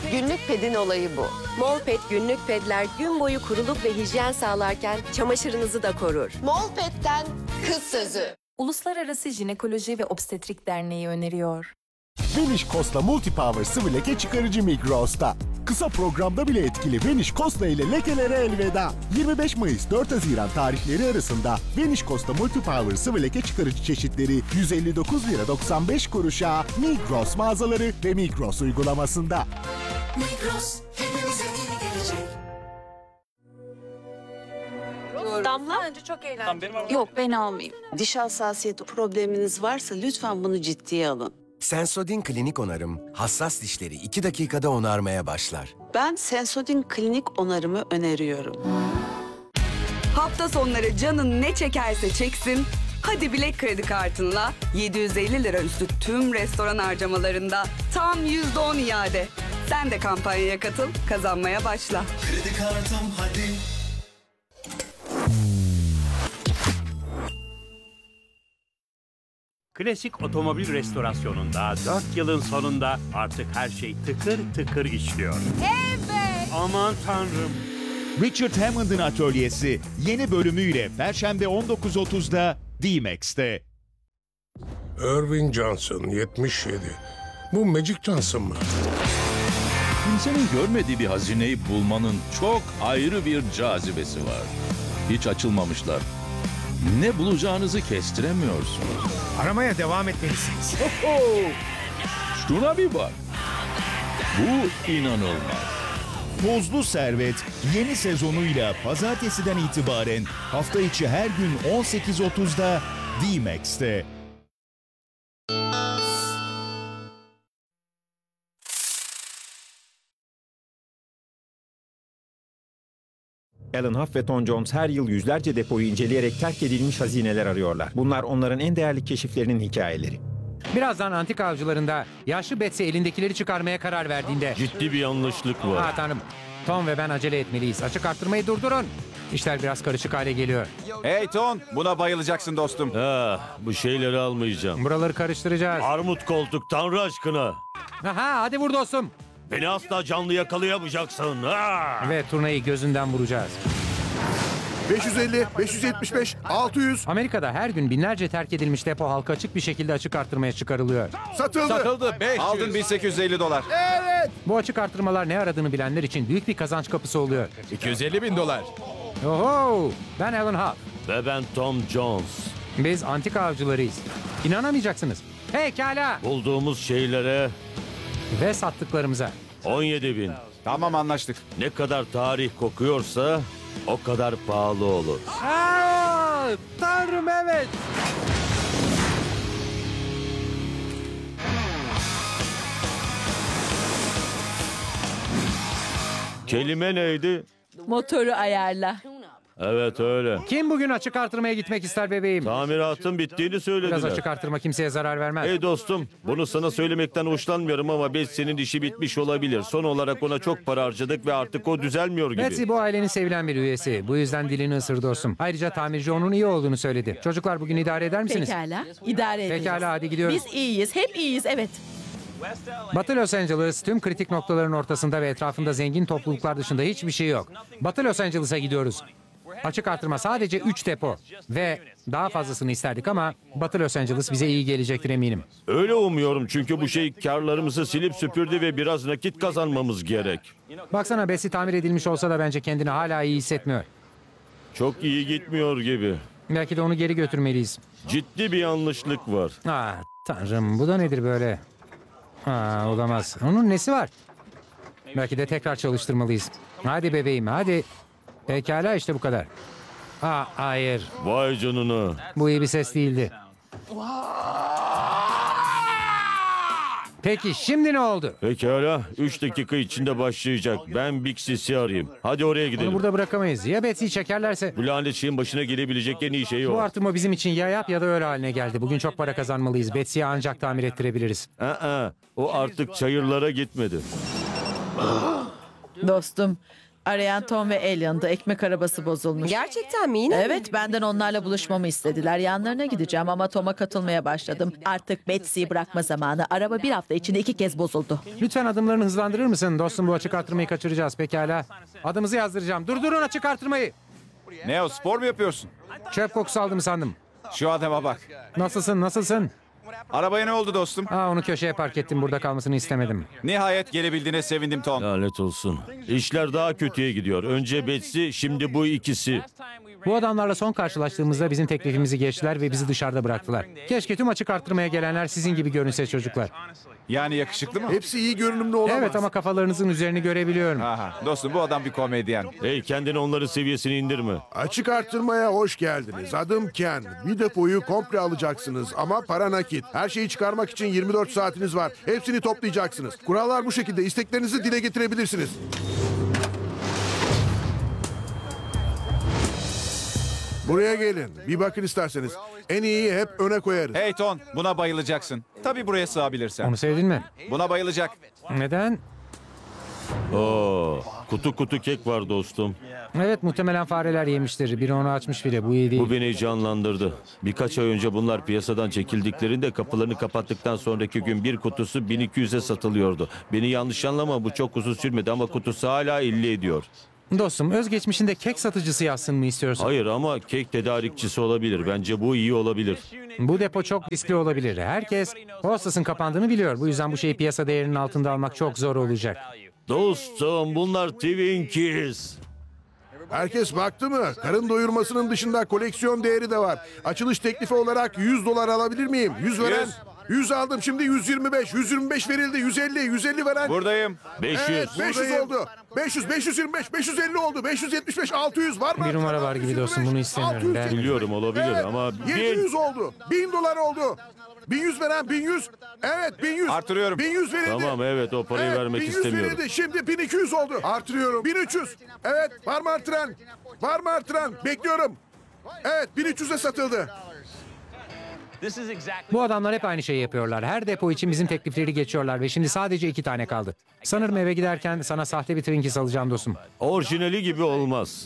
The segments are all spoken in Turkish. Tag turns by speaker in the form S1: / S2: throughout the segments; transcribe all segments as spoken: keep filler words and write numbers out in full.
S1: Günlük pedin olayı bu.
S2: Molpet günlük pedler gün boyu kuruluk ve hijyen sağlarken çamaşırınızı da korur.
S1: Molpet'ten kız sözü.
S3: Uluslararası Jinekoloji ve Obstetrik Derneği öneriyor.
S4: Vanish Cost'la Multipower sıvı leke çıkarıcı Migros'ta. Kısa programda bile etkili Vanish Cost'la ile lekelere elveda. yirmi beş Mayıs dört Haziran tarihleri arasında Vanish Cost'la Multipower sıvı leke çıkarıcı çeşitleri yüz elli dokuz lira doksan beş kuruşa Migros mağazaları ve Migros uygulamasında.
S5: Migros hepimize iyi gelecek.
S2: Damla?
S3: Bence çok eğlenceli.
S6: Yok, ben almayayım. Diş hassasiyeti probleminiz varsa lütfen bunu ciddiye alın.
S7: Sensodyne Klinik Onarım, hassas dişleri iki dakikada onarmaya başlar.
S6: Ben Sensodyne Klinik Onarımı öneriyorum.
S8: Hafta sonları canın ne çekerse çeksin, hadi Bilek kredi kartınla yedi yüz elli lira üstü tüm restoran harcamalarında tam yüzde on iade. Sen de kampanyaya katıl, kazanmaya başla.
S5: Kredi kartım hadi.
S9: Klasik otomobil restorasyonunda dört yılın sonunda artık her şey tıkır tıkır işliyor. Evet. Aman tanrım.
S10: Richard Hammond'ın Atölyesi yeni bölümüyle Perşembe on dokuz otuzda D-Max'te.
S11: Irving Johnson, yetmiş yedi. Bu Magic Johnson mı?
S12: Kimsenin görmediği bir hazineyi bulmanın çok ayrı bir cazibesi var. Hiç açılmamışlar. Ne bulacağınızı kestiremiyorsunuz.
S13: Aramaya devam etmelisiniz.
S12: Şuna bir bak. Bu inanılmaz.
S10: Tozlu Servet yeni sezonuyla pazartesiden itibaren hafta içi her gün on sekiz otuzda D-Max'te.
S13: Alan Huff ve Tom Jones her yıl yüzlerce depoyu inceleyerek terk edilmiş hazineler arıyorlar. Bunlar onların en değerli keşiflerinin hikayeleri.
S14: Birazdan antika avcılarında yaşlı Betsy elindekileri çıkarmaya karar verdiğinde...
S9: Ciddi bir yanlışlık var.
S14: Ha tanrım. Tom ve ben acele etmeliyiz. Açık arttırmayı durdurun. İşler biraz karışık hale geliyor.
S15: Hey Tom, buna bayılacaksın dostum.
S9: Ha, bu şeyleri almayacağım.
S14: Buraları karıştıracağız.
S9: Armut koltuk, Tanrı aşkına.
S14: Aha, hadi vur dostum.
S9: Beni asla canlı yakalayamayacaksın. Ha!
S14: Ve turnayı gözünden vuracağız.
S11: beş yüz elli, beş yüz yetmiş beş, altı yüz.
S14: Amerika'da her gün binlerce terk edilmiş depo halka açık bir şekilde açık arttırmaya çıkarılıyor.
S11: Satıldı.
S15: Satıldı. beş yüz. Aldın bin sekiz yüz elli dolar.
S11: Evet.
S14: Bu açık arttırmalar ne aradığını bilenler için büyük bir kazanç kapısı oluyor.
S15: iki yüz elli bin dolar.
S14: Oho! Ben Alan Huff.
S9: Ve ben Tom Jones.
S14: Biz antika avcılarıyız. İnanamayacaksınız. Pekala.
S9: Bulduğumuz şeylere
S14: Ve sattıklarımıza.
S9: on yedi bin.
S15: Tamam, anlaştık.
S9: Ne kadar tarih kokuyorsa o kadar pahalı olur.
S14: Aa, tanrım evet.
S9: Kelime neydi?
S3: Motoru ayarla.
S9: Evet öyle.
S14: Kim bugün açık artırmaya gitmek ister bebeğim?
S9: Tamiratın bittiğini söylediler.
S14: Biraz açık artırma kimseye zarar vermez.
S9: Hey dostum, bunu sana söylemekten hoşlanmıyorum ama Betsy'nin işi bitmiş olabilir. Son olarak ona çok para harcadık ve artık o düzelmiyor gibi.
S14: Betsy bu ailenin sevilen bir üyesi. Bu yüzden dilini ısır dostum. Ayrıca tamirci onun iyi olduğunu söyledi. Çocuklar bugün idare eder misiniz?
S3: Pekala. İdare ederiz.
S14: Pekala, hadi gidiyoruz.
S3: Biz iyiyiz. Hep iyiyiz. Evet.
S14: Batı Los Angeles tüm kritik noktaların ortasında ve etrafında zengin topluluklar dışında hiçbir şey yok. Batı Los Angeles'a gidiyoruz. Açık artırma sadece üç depo ve daha fazlasını isterdik ama Batı Los Angeles bize iyi gelecektir eminim.
S9: Öyle umuyorum çünkü bu şey karlarımızı silip süpürdü ve biraz nakit kazanmamız gerek.
S14: Baksana Betsy tamir edilmiş olsa da bence kendini hala iyi hissetmiyor.
S9: Çok iyi gitmiyor gibi.
S14: Belki de onu geri götürmeliyiz.
S9: Ciddi bir yanlışlık var.
S14: Ah tanrım, bu da nedir böyle? Aa, olamaz. Onun nesi var? Belki de tekrar çalıştırmalıyız. Hadi bebeğim hadi. Pekala, işte bu kadar. Aa, hayır.
S9: Vay canına.
S14: Bu iyi bir ses değildi. Peki şimdi ne oldu?
S9: Pekala. Üç dakika içinde başlayacak. Ben Big Sis'i arayayım. Hadi oraya gidelim.
S14: Onu burada bırakamayız. Ya Betsy'yi çekerlerse?
S9: Bu lanet şeyin başına gelebilecek en iyi şey o.
S14: Bu artırma bizim için ya yap ya da öyle haline geldi. Bugün çok para kazanmalıyız. Betsy'yi ancak tamir ettirebiliriz.
S9: Aa, o artık çayırlara gitmedi.
S3: Dostum,
S16: Arayan Tom ve Alien'dı. Ekmek arabası bozulmuş.
S2: Gerçekten mi? Yine mi?
S16: Evet, benden onlarla buluşmamı istediler. Yanlarına gideceğim ama Tom'a katılmaya başladım. Artık Betsy'yi bırakma zamanı. Araba bir hafta içinde iki kez bozuldu.
S14: Lütfen adımlarını hızlandırır mısın? Dostum, bu açık artırmayı kaçıracağız. Pekala. Adımızı yazdıracağım. Durdurun açık artırmayı.
S15: Ne o, spor mu yapıyorsun?
S14: Çöp kokusu aldım sandım.
S15: Şu adama bak.
S14: Nasılsın, nasılsın?
S15: Arabaya ne oldu dostum?
S14: Aa, onu köşeye park ettim. Burada kalmasını istemedim.
S15: Nihayet gelebildiğine sevindim Tom.
S17: Lanet olsun. İşler daha kötüye gidiyor. Önce Betsy, şimdi bu ikisi.
S14: Bu adamlarla son karşılaştığımızda bizim teklifimizi geçtiler ve bizi dışarıda bıraktılar. Keşke tüm açık arttırmaya gelenler sizin gibi görünse çocuklar.
S15: Yani yakışıklı mı?
S11: Hepsi iyi görünümlü olamaz.
S14: Evet, ama kafalarınızın üzerini görebiliyorum.
S15: Aha, dostum bu adam bir komedyen.
S17: Hey, kendini onların seviyesine indirme.
S11: Açık arttırmaya hoş geldiniz. Adım Ken. Bir depoyu komple alacaksınız ama para nakit. Her şeyi çıkarmak için yirmi dört saatiniz var. Hepsini toplayacaksınız. Kurallar bu şekilde. İsteklerinizi dile getirebilirsiniz. Buraya gelin. Bir bakın isterseniz. En iyiyi hep öne koyarız.
S15: Hey Tom, buna bayılacaksın. Tabii buraya sığabilirsen.
S14: Onu sevdin mi?
S15: Buna bayılacak.
S14: Neden?
S17: Oo, kutu kutu kek var dostum.
S14: Evet, muhtemelen fareler yemiştir. Biri onu açmış bile. Bu iyi değil.
S17: Bu beni canlandırdı. Birkaç ay önce bunlar piyasadan çekildiklerinde kapılarını kapattıktan sonraki gün bir kutusu bin iki yüze satılıyordu. Beni yanlış anlama, bu çok uzun sürmedi ama kutusu hala elli ediyor.
S14: Dostum, özgeçmişinde kek satıcısı yazsın mı istiyorsun?
S17: Hayır ama kek tedarikçisi olabilir. Bence bu iyi olabilir.
S14: Bu depo çok riskli olabilir. Herkes Hostess'ın kapandığını biliyor. Bu yüzden bu şeyi piyasa değerinin altında almak çok zor olacak.
S17: Dostum, bunlar Twinkies.
S11: Herkes baktı mı? Karın doyurmasının dışında koleksiyon değeri de var. Açılış teklifi olarak yüz dolar alabilir miyim? yüz veren.
S15: yüz.
S11: yüz aldım, şimdi yüz yirmi beş. yüz yirmi beş verildi. yüz elli. yüz elli veren.
S15: Buradayım.
S17: beş yüz.
S11: Evet, beş yüz
S15: Buradayım.
S11: oldu. beş yüz, beş yüz yirmi beş, beş yüz elli oldu. beş yüz yetmiş beş, altı yüz var mı?
S14: Bir numara var gibi dostum, bunu istemiyorum. Ben...
S17: Biliyorum olabilir
S11: Evet,
S17: ama
S11: yedi yüz
S17: bin.
S11: oldu. bin dolar oldu. bin yüz veren, bin yüz. Evet, bin yüz.
S15: Artırıyorum.
S11: bin yüz verildi.
S17: Tamam, evet, o parayı
S11: Evet,
S17: vermek
S11: bin yüz
S17: istemiyorum.
S11: verildi. Şimdi bin iki yüz oldu. Artırıyorum. bin üç yüz. Evet, var mı artıran? Var mı artıran? Bekliyorum. Evet, bin üç yüze satıldı.
S14: Bu adamlar hep aynı şeyi yapıyorlar. Her depo için bizim teklifleri geçiyorlar ve şimdi sadece iki tane kaldı. Sanırım eve giderken sana sahte bir Twinkies alacağım dostum.
S17: Orijinali gibi olmaz.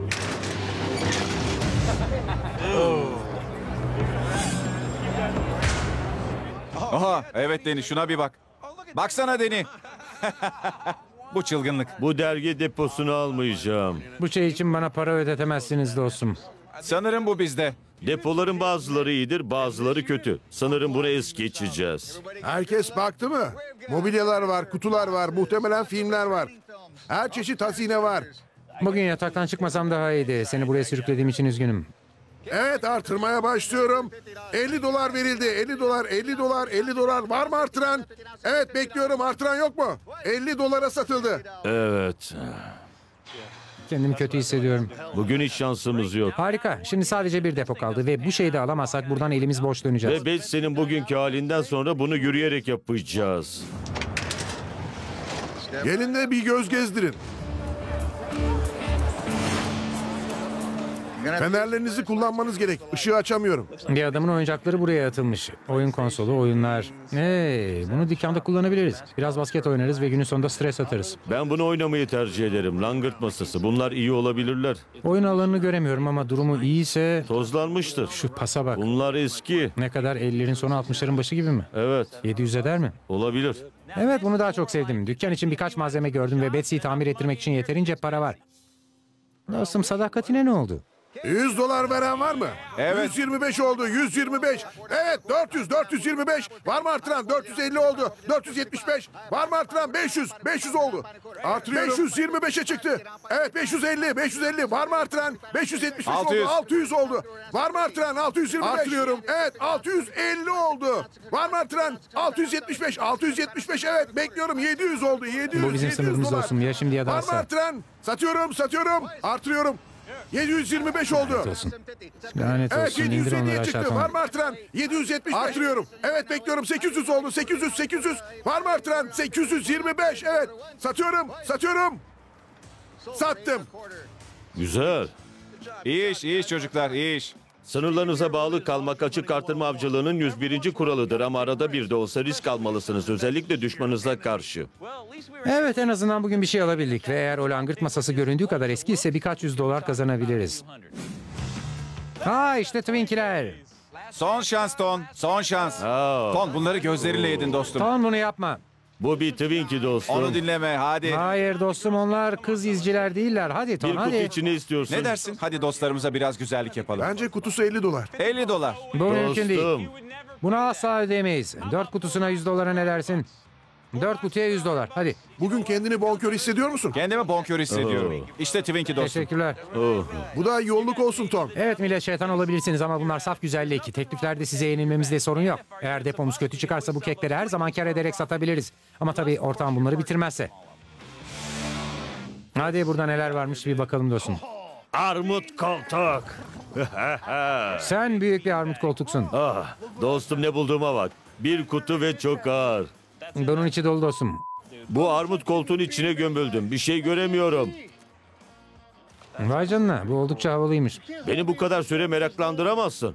S15: Aha, evet Deni, şuna bir bak. Baksana Deni. Bu çılgınlık.
S17: Bu dergi deposunu almayacağım.
S14: Bu şey için bana para ödetemezsiniz dostum.
S15: Sanırım bu bizde.
S17: Depoların bazıları iyidir, bazıları kötü. Sanırım bunu es geçeceğiz.
S11: Herkes baktı mı? Mobilyalar var, kutular var, muhtemelen filmler var. Her çeşit hazine var.
S14: Bugün yataktan çıkmasam daha iyiydi. Seni buraya sürüklediğim için üzgünüm.
S11: Evet, artırmaya başlıyorum. elli dolar verildi. elli dolar, elli dolar, elli dolar. Var mı artıran? Evet, bekliyorum. Artıran yok mu? elli dolara satıldı.
S17: Evet.
S14: Kendimi kötü hissediyorum.
S17: Bugün hiç şansımız yok.
S14: Harika. Şimdi sadece bir depo kaldı ve bu şeyi de alamazsak buradan elimiz boş döneceğiz.
S17: Ve Betsy'nin bugünkü halinden sonra bunu yürüyerek yapacağız.
S11: Gelin de bir göz gezdirin. Fenerlerinizi kullanmanız gerek. Işığı açamıyorum.
S14: Bir adamın oyuncakları buraya atılmış. Oyun konsolu, oyunlar. Hey, bunu dükkanda kullanabiliriz. Biraz basket oynarız ve günün sonunda stres atarız.
S17: Ben bunu oynamayı tercih ederim. Langırt masası. Bunlar iyi olabilirler.
S14: Oyun alanını göremiyorum ama durumu iyiyse...
S17: Tozlanmıştır.
S14: Şu pasa bak.
S17: Bunlar eski.
S14: Ne kadar, ellilerin sonu altmışların başı gibi mi?
S17: Evet.
S14: yedi yüz eder mi?
S17: Olabilir.
S14: Evet, bunu daha çok sevdim. Dükkan için birkaç malzeme gördüm ve Betsy'yi tamir ettirmek için yeterince para var. Dostum, sadakatine ne oldu?
S11: yüz dolar veren var mı?
S15: Evet.
S11: yüz yirmi beş oldu. yüz yirmi beş. Evet, dört yüz, dört yüz yirmi beş. Var mı artıran? dört yüz elli oldu. dört yüz yetmiş beş. Var mı artıran? beş yüz. beş yüz oldu. Artırıyorum. beş yüz yirmi beşe çıktı. Evet, beş yüz elli. beş yüz elli. Var mı artıran? beş yüz yetmiş beş
S15: altı yüz.
S11: oldu. altı yüz oldu. Var mı artıran? altı yüz yirmi beş. Artırıyorum. Evet, altı yüz elli oldu. Var mı artıran? altı yüz yetmiş beş. altı yüz yetmiş beş. Evet, bekliyorum. yedi yüz oldu. yedi yüz.
S14: Bu bizim sınırımız
S11: dolar.
S14: olsun. Ya şimdi ya da
S11: Var mı
S14: asla.
S11: artıran? Satıyorum, satıyorum. Artırıyorum. yedi yüz yirmi beş oldu.
S14: Olsun. Lanet
S11: Evet,
S14: olsun.
S11: yedi yüz
S14: İndir onları
S11: elliye
S14: aşağı,
S11: çıktı.
S14: tamam.
S11: Var mı artıran? yedi yüz yetmiş beş. Artırıyorum. Evet, bekliyorum. sekiz yüz oldu. sekiz yüz, sekiz yüz. Var mı artıran? sekiz yüz yirmi beş. Evet. Satıyorum. Satıyorum. Sattım.
S17: Güzel.
S15: İyi iş, iyi iş çocuklar, iyi iş.
S17: Sınırlarınıza bağlı kalmak açık artırma avcılığının yüz birinci kuralıdır ama arada bir de olsa risk almalısınız. Özellikle düşmanınıza karşı.
S14: Evet, en azından bugün bir şey alabildik ve eğer o langırt masası göründüğü kadar eski ise birkaç yüz dolar kazanabiliriz. Ha işte Twinkiler.
S15: Son şans Ton, son şans. Ton bunları gözlerinle yedin dostum.
S14: Ton bunu yapma.
S17: Bu bir Twinkie dostum.
S15: Onu dinleme hadi.
S14: Hayır dostum, onlar kız izciler değiller. Hadi Ton
S17: Bir kutu
S14: hadi.
S17: için ne istiyorsun?
S15: Ne dersin? Hadi dostlarımıza biraz güzellik yapalım.
S11: Bence kutusu elli dolar.
S15: elli dolar.
S14: Bu mümkün değil.
S17: Dostum.
S14: Bunu asla ödeyemeyiz. Dört kutusuna yüz dolara ne dersin? Dört kutuya yüz dolar. Hadi.
S11: Bugün kendini bonkör hissediyor musun?
S15: Kendimi bonkör hissediyorum. İşte Twinkie dostum.
S14: Teşekkürler.
S17: Oh.
S11: Bu da yolluk olsun Tom.
S14: Evet millet, şeytan olabilirsiniz ama bunlar saf güzellik. Tekliflerde size yenilmemizde sorun yok. Eğer depomuz kötü çıkarsa bu kekleri her zaman kar ederek satabiliriz. Ama tabii ortağım bunları bitirmezse. Hadi burada neler varmış bir bakalım dostum.
S17: Armut koltuk.
S14: Sen büyük bir armut koltuksun.
S17: Ah, dostum ne bulduğuma bak. Bir kutu ve çok ağır.
S14: Bunun içi dolu dostum.
S17: Bu armut koltuğun içine gömüldüm. Bir şey göremiyorum.
S14: Vay canına, bu oldukça havalıymış.
S17: Beni bu kadar süre meraklandıramazsın.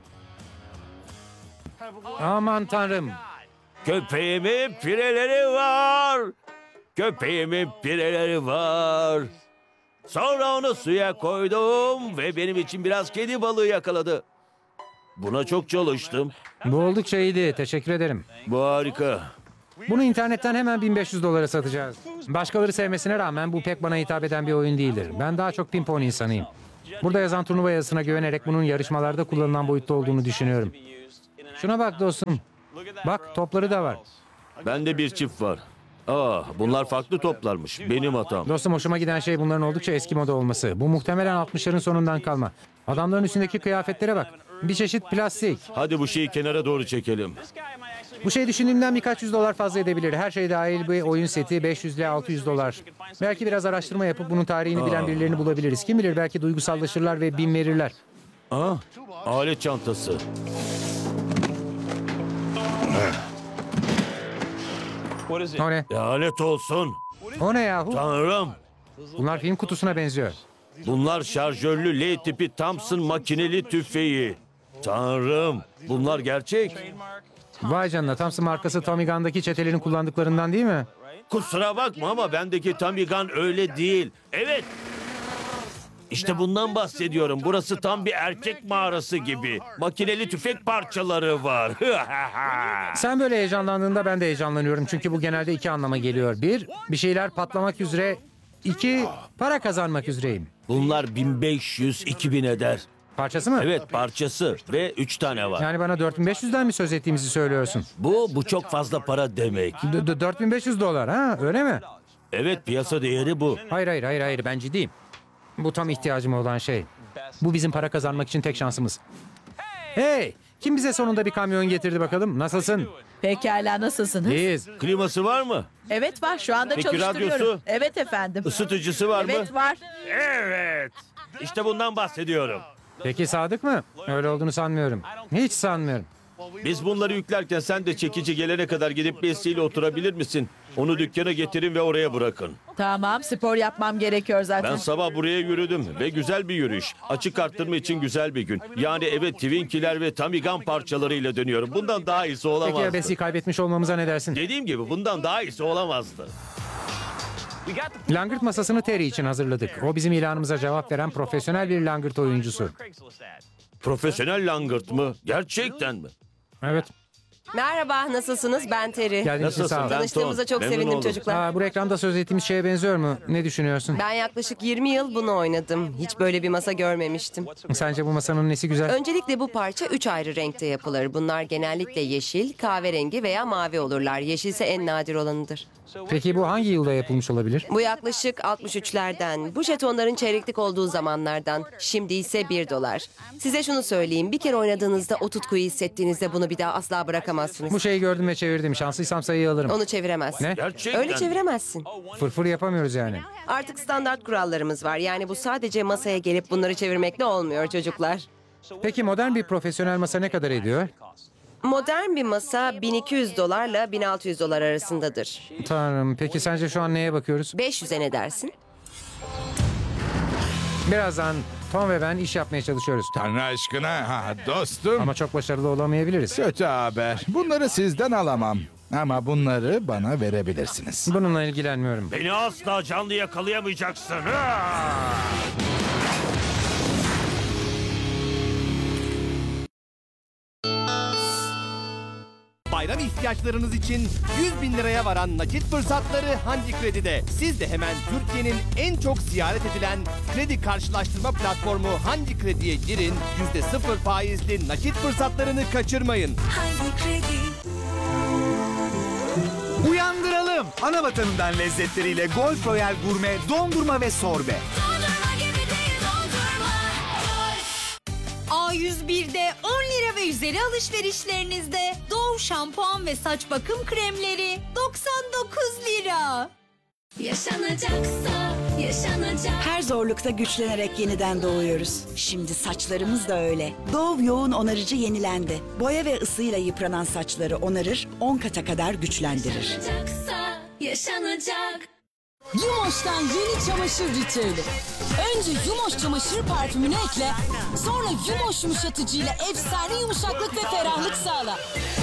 S14: Aman tanrım.
S17: Köpeğimin pireleri var. Köpeğimin pireleri var. Sonra onu suya koydum ve benim için biraz kedi balığı yakaladı. Buna çok çalıştım.
S14: Bu oldukça iyiydi, teşekkür ederim.
S17: Bu harika.
S14: Bunu internetten hemen bin beş yüz dolara satacağız. Başkaları sevmesine rağmen bu pek bana hitap eden bir oyun değildir. Ben daha çok pimpon insanıyım. Burada yazan turnuva yazısına güvenerek bunun yarışmalarda kullanılan boyutta olduğunu düşünüyorum. Şuna bak dostum. Bak, topları da var.
S17: Bende bir çift var. Ah, bunlar farklı toplarmış. Benim hatam.
S14: Dostum, hoşuma giden şey bunların oldukça eski moda olması. Bu muhtemelen altmışların sonundan kalma. Adamların üstündeki kıyafetlere bak. Bir çeşit plastik.
S17: Hadi bu şeyi kenara doğru çekelim.
S14: Bu şey düşündüğümden birkaç yüz dolar fazla edebilir. Her şey dahil bir oyun seti beş yüz ile altı yüz dolar. Belki biraz araştırma yapıp bunun tarihini bilen birilerini bulabiliriz. Kim bilir, belki duygusallaşırlar ve bin verirler.
S17: Ah, alet çantası.
S14: O ne?
S17: Lanet olsun.
S14: O ne yahu?
S17: Tanrım.
S14: Bunlar film kutusuna benziyor.
S17: Bunlar şarjörlü L tipi Thompson makineli tüfeği. Tanrım. Bunlar gerçek.
S14: Vay canına, Thompson markası Tommy Gun'daki çetelerin kullandıklarından değil mi?
S17: Kusura bakma ama bendeki Tommy Gun öyle değil. Evet. İşte bundan bahsediyorum. Burası tam bir erkek mağarası gibi. Makineli tüfek parçaları var.
S14: Sen böyle heyecanlandığında ben de heyecanlanıyorum. Çünkü bu genelde iki anlama geliyor. Bir, bir şeyler patlamak üzere. İki, para kazanmak üzereyim.
S17: Bunlar bin beş yüz iki bin eder.
S14: Parçası mı?
S17: Evet, parçası ve üç tane var.
S14: Yani bana dört bin beş yüzden mi söz ettiğimizi söylüyorsun?
S17: Bu, bu çok fazla para demek.
S14: D- d- dört bin beş yüz dolar ha, öyle mi?
S17: Evet, piyasa değeri bu.
S14: Hayır hayır hayır hayır, ben ciddiyim. Bu tam ihtiyacım olan şey. Bu bizim para kazanmak için tek şansımız. Hey! Kim bize sonunda bir kamyon getirdi bakalım? Nasılsın?
S16: Pekala, nasılsınız?
S14: İyiyiz.
S17: Kliması var mı?
S16: Evet var, şu anda
S17: Peki
S16: çalıştırıyorum.
S17: radyosu?
S16: Evet efendim.
S17: Isıtıcısı var mı?
S16: Evet var.
S17: Evet. İşte bundan bahsediyorum.
S14: Peki Sadık mı? Öyle olduğunu sanmıyorum. Hiç sanmıyorum.
S17: Biz bunları yüklerken sen de çekici gelene kadar gidip Bessie'yle oturabilir misin? Onu dükkana getirin ve oraya bırakın.
S16: Tamam, spor yapmam gerekiyor zaten.
S17: Ben sabah buraya yürüdüm ve güzel bir yürüyüş. Açık arttırma için güzel bir gün. Yani eve Twinkiler ve Tommy Gun parçalarıyla dönüyorum. Bundan daha iyisi
S14: Peki ya
S17: olamazdı.
S14: Bessie'yi kaybetmiş olmamıza ne dersin?
S17: Dediğim gibi bundan daha iyisi olamazdı.
S14: Langırt masasını Terry için hazırladık. O bizim ilanımıza cevap veren profesyonel bir langırt oyuncusu.
S17: Profesyonel langırt mı? Gerçekten mi?
S14: Evet.
S2: Merhaba, nasılsınız? Ben Terry.
S14: Geldiğiniz için sağ olun.
S2: Tanıştığımıza çok
S17: Memnun
S2: sevindim
S17: oldum.
S2: çocuklar.
S14: Aa, bu reklamda söz ettiğimiz şeye benziyor mu? Ne düşünüyorsun?
S2: Ben yaklaşık yirmi yıl bunu oynadım. Hiç böyle bir masa görmemiştim.
S14: Sence bu masanın nesi güzel?
S2: Öncelikle bu parça üç ayrı renkte yapılır. Bunlar genellikle yeşil, kahverengi veya mavi olurlar. Yeşilse en nadir olanıdır.
S14: Peki bu hangi yılda yapılmış olabilir?
S2: Bu yaklaşık altmış üçlerden. Bu jetonların çeyreklik olduğu zamanlardan. Şimdi ise bir dolar. Size şunu söyleyeyim. Bir kere oynadığınızda o tutkuyu hissettiğinizde bunu bir daha asla bırakamazsınız.
S14: Bu şeyi gördüm ve çevirdim. Şanslıysam sayıyı alırım.
S2: Onu çeviremezsin.
S14: Ne?
S17: Gerçekten.
S2: Öyle çeviremezsin.
S14: Fırfır yapamıyoruz yani.
S2: Artık standart kurallarımız var. Yani bu sadece masaya gelip bunları çevirmekle olmuyor çocuklar.
S14: Peki modern bir profesyonel masa ne kadar ediyor?
S2: Modern bir masa bin iki yüz dolarla bin altı yüz dolar arasındadır.
S14: Tanrım, peki sence şu an neye bakıyoruz?
S2: beş yüze ne dersin?
S14: Birazdan Tom ve ben iş yapmaya çalışıyoruz.
S18: Tanrı aşkına ha dostum.
S14: Ama çok başarılı olamayabiliriz.
S18: Kötü haber. Bunları sizden alamam. Ama bunları bana verebilirsiniz.
S14: Bununla ilgilenmiyorum.
S9: Beni asla canlı yakalayamayacaksın. Ha!
S19: Bayram ihtiyaçlarınız için yüz bin liraya varan nakit fırsatları Handy Kredi'de. Siz de hemen Türkiye'nin en çok ziyaret edilen kredi karşılaştırma platformu Handy Kredi'ye girin. yüzde sıfır faizli nakit fırsatlarını kaçırmayın.
S5: Handy Kredi.
S20: Uyandıralım. Ana vatanından lezzetleriyle Golf Royal Gurme, dondurma ve sorbe.
S21: A yüz bir'de on lira ve üzeri alışverişlerinizde Dove şampuan ve saç bakım kremleri doksan dokuz lira.
S22: Yaşanacaksa yaşanacak. Her zorlukta güçlenerek yeniden doğuyoruz. Şimdi saçlarımız da öyle. Dove yoğun onarıcı yenilendi. Boya ve ısıyla yıpranan saçları onarır, on kata kadar güçlendirir. Yaşanacaksa yaşanacak.
S23: Yumoş'tan yeni çamaşır ritüeli. Önce Yumoş çamaşır parfümünü ekle, sonra Yumoş yumuşatıcıyla efsane yumuşaklık ve ferahlık sağla.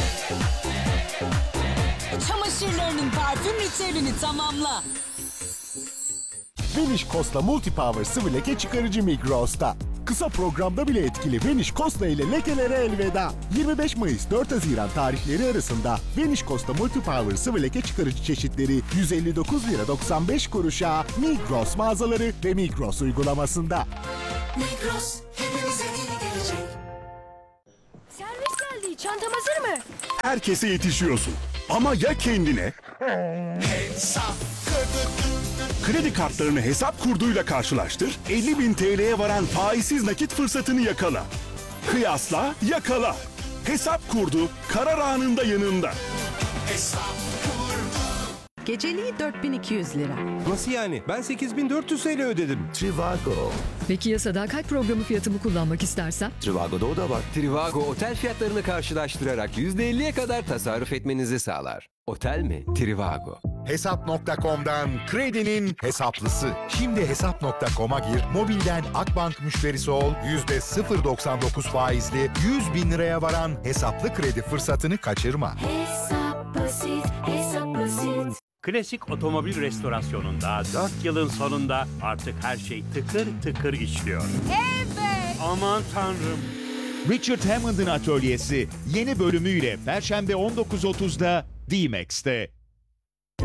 S23: Çamaşırlarının parfüm ritüelini tamamla.
S4: Vanish Costa Multipower sıvı leke çıkarıcı Migros'ta. Kısa programda bile etkili Vanish Costa ile lekelere elveda. yirmi beş Mayıs dört Haziran tarihleri arasında Vanish Costa Multipower sıvı leke çıkarıcı çeşitleri yüz elli dokuz lira doksan beş kuruşa Migros mağazaları ve Migros uygulamasında.
S5: Migros hepimize iyi gelecek.
S24: Servis geldi. Çantam hazır mı?
S4: Herkese yetişiyorsun. Ama ya kendine?
S5: Hesap kırdık.
S4: Kredi kartlarını hesap kurduyla karşılaştır, elli bin T L'ye varan faizsiz nakit fırsatını yakala. Kıyasla, yakala. Hesap kurdu, karar anında yanında.
S5: Hesap kurdu.
S25: Geceliği dört bin iki yüz lira.
S19: Nasıl yani? Ben sekiz bin dört yüz TL ödedim.
S4: Trivago.
S25: Peki ya sadakat programı fiyatımı kullanmak istersen?
S19: Trivago'da o da var. Trivago otel fiyatlarını karşılaştırarak yüzde elliye kadar tasarruf etmenizi sağlar. Otel mi? Trivago.
S4: Hesap nokta com'dan kredinin hesaplısı. Şimdi hesap nokta com'a gir, mobilden Akbank müşterisi ol, yüzde sıfır doksan dokuz faizli yüz bin liraya varan hesaplı kredi fırsatını kaçırma.
S22: Hesap basit, hesap basit.
S9: Klasik otomobil restorasyonunda dört yılın sonunda artık her şey tıkır tıkır işliyor.
S21: Evet.
S9: Aman tanrım.
S10: Richard Hammond'ın Atölyesi yeni bölümüyle Perşembe on dokuz otuzda D-Max'te.